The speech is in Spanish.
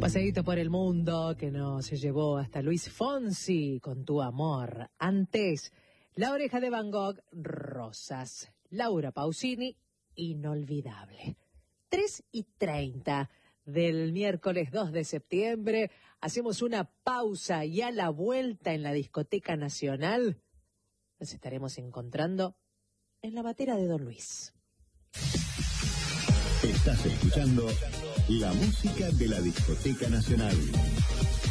Paseíto por el mundo que nos llevó hasta Luis Fonsi con Tu Amor. Antes, La Oreja de Van Gogh, Rosas. Laura Pausini, Inolvidable. 3:30 del miércoles 2 de septiembre. Hacemos una pausa y a la vuelta en la Discoteca Nacional nos estaremos encontrando en la batera de Don Luis. Estás escuchando la música de la Discoteca Nacional.